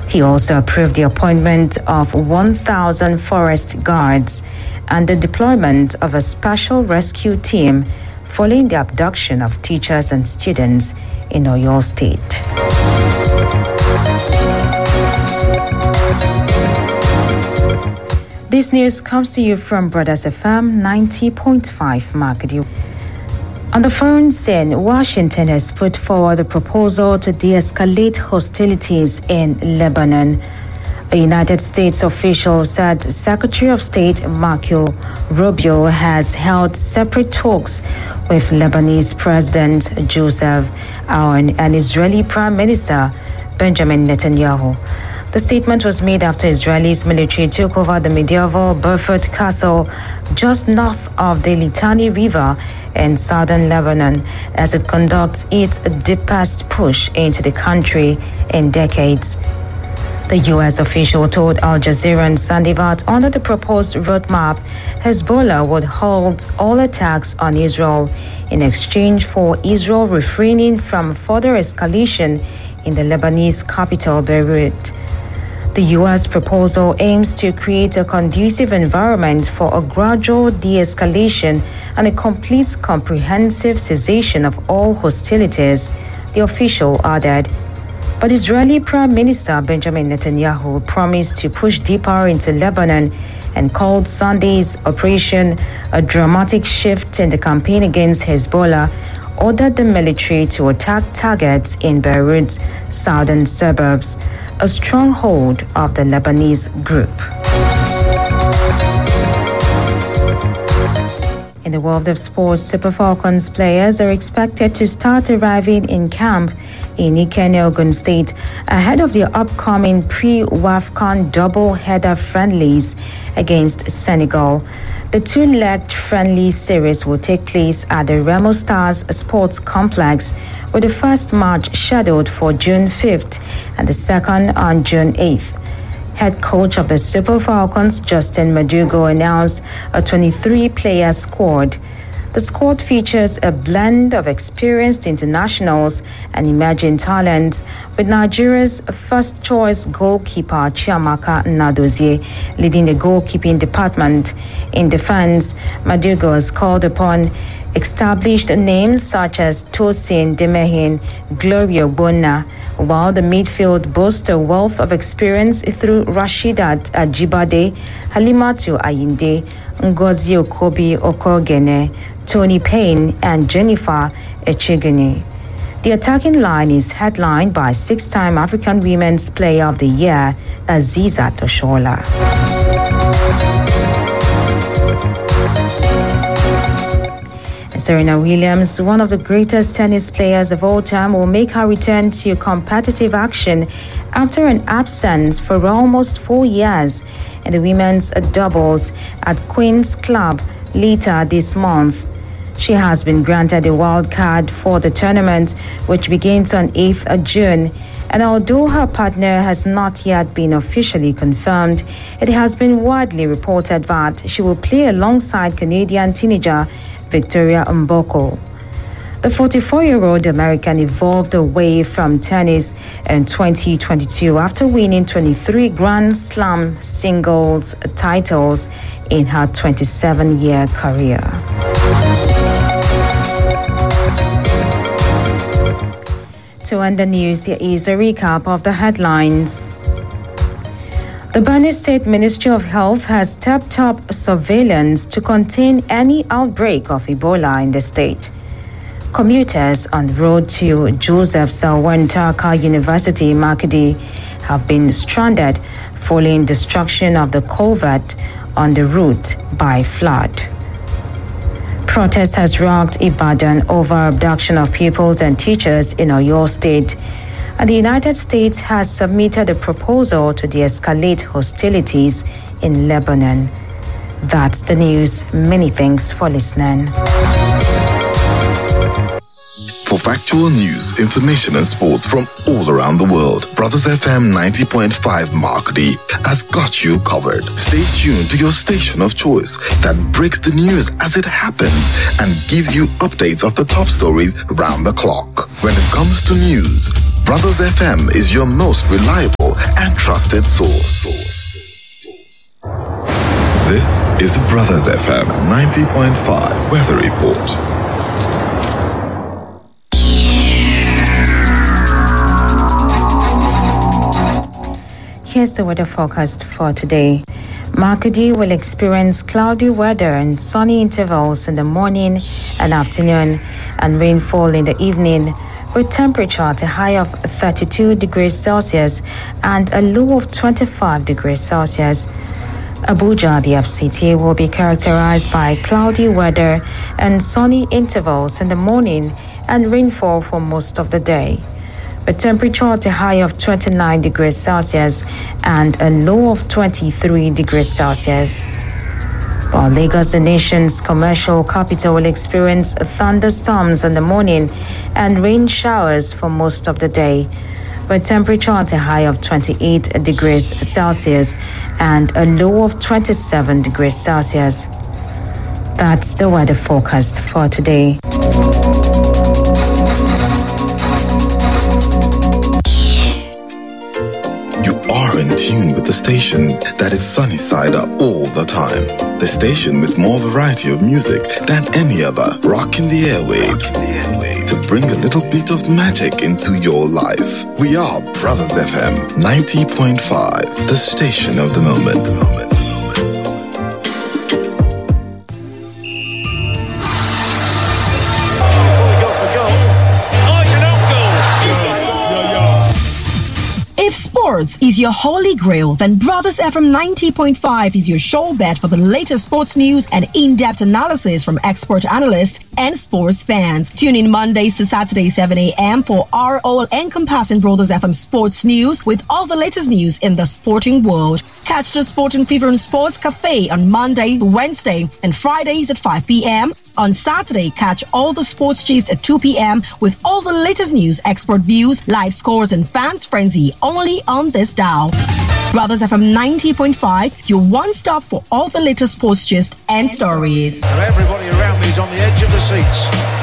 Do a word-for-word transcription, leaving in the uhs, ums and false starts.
He also approved the appointment of one thousand forest guards and the deployment of a special rescue team following the abduction of teachers and students in Oyo State. This news comes to you from Brothers F M ninety point five Makadi. On the foreign scene, Washington has put forward a proposal to de-escalate hostilities in Lebanon. A United States official said Secretary of State Marco Rubio has held separate talks with Lebanese President Joseph Aoun and Israeli Prime Minister Benjamin Netanyahu. The statement was made after Israel's military took over the medieval Beaufort Castle just north of the Litani River in southern Lebanon as it conducts its deepest push into the country in decades. The U S official told Al Jazeera on Sunday that under the proposed roadmap, Hezbollah would halt all attacks on Israel in exchange for Israel refraining from further escalation in the Lebanese capital, Beirut. The U S proposal aims to create a conducive environment for a gradual de-escalation and a complete comprehensive cessation of all hostilities, the official added. But Israeli Prime Minister Benjamin Netanyahu promised to push deeper into Lebanon and called Sunday's operation a dramatic shift in the campaign against Hezbollah, ordered the military to attack targets in Beirut's southern suburbs, a stronghold of the Lebanese group. In the world of sports, Super Falcons players are expected to start arriving in camp in Ikenne, Ogun State, ahead of the upcoming pre-WAFCON double-header friendlies against Senegal. The two-legged friendly series will take place at the Remo Stars Sports Complex, with the first match scheduled for June fifth and the second on June eighth. Head coach of the Super Falcons, Justin Madugo, announced a twenty-three player squad. The squad features a blend of experienced internationals and emerging talents, with Nigeria's first-choice goalkeeper Chiamaka Nnadozie leading the goalkeeping department. In defense, Madugo has called upon established names such as Tosin Demehin, Gloria Bona, while the midfield boasts a wealth of experience through Rashidat Ajibade, Halimatu Ayinde, Ngozi Okobi Okogene, Tony Payne, and Jennifer Echegini. The attacking line is headlined by six-time African Women's Player of the Year, Aziza Toshola. Serena Williams, one of the greatest tennis players of all time, will make her return to competitive action after an absence for almost four years in the women's doubles at Queen's Club later this month. She has been granted a wild card for the tournament, which begins on eighth of June. And although her partner has not yet been officially confirmed, it has been widely reported that she will play alongside Canadian teenager Victoria Mboko. The forty-four-year-old American evolved away from tennis in twenty twenty-two after winning twenty-three Grand Slam singles titles in her twenty-seven-year career. To end the news, here is a recap of the headlines. The Benue State Ministry of Health has stepped up surveillance to contain any outbreak of Ebola in the state. Commuters on the road to Joseph Selwyn Taka University, Makadi, have been stranded following destruction of the culvert on the route by flood. Protest has rocked Ibadan over abduction of pupils and teachers in Oyo State. And the United States has submitted a proposal to de-escalate hostilities in Lebanon. That's the news. Many thanks for listening. For factual news, information and sports from all around the world, Brothers F M ninety point five Makadi has got you covered. Stay tuned to your station of choice that breaks the news as it happens and gives you updates of the top stories round the clock. When it comes to news, Brothers F M is your most reliable and trusted source. This is Brothers F M ninety point five Weather Report. Here's the weather forecast for today. Markudi will experience cloudy weather and sunny intervals in the morning and afternoon and rainfall in the evening, with temperature at a high of thirty-two degrees Celsius and a low of twenty-five degrees Celsius. Abuja, the F C T, will be characterized by cloudy weather and sunny intervals in the morning and rainfall for most of the day, with temperature at a high of twenty-nine degrees Celsius and a low of twenty-three degrees Celsius. While Lagos, the nation's commercial capital, will experience thunderstorms in the morning and rain showers for most of the day, with temperature at a high of twenty-eight degrees Celsius and a low of twenty-seven degrees Celsius. That's the weather forecast for today. You are in tune with the station that is sunny side up all the time. The station with more variety of music than any other, rocking the airwaves to bring a little bit of magic into your life. We are Brothers F M ninety point five, the station of the moment. If sports is your holy grail, then Brothers F M ninety point five is your show bet for the latest sports news and in-depth analysis from expert analysts and sports fans. Tune in Mondays to Saturdays, seven a.m. for our all-encompassing Brothers F M sports news with all the latest news in the sporting world. Catch the Sporting Fever and Sports Cafe on Monday, Wednesday, and Fridays at five p.m. On Saturday, catch all the sports gist at two p.m. with all the latest news, expert views, live scores, and fans frenzy only on this dial. Brothers F M ninety point five, your one stop for all the latest sports gist and stories. Everybody around me is on the edge of the seats.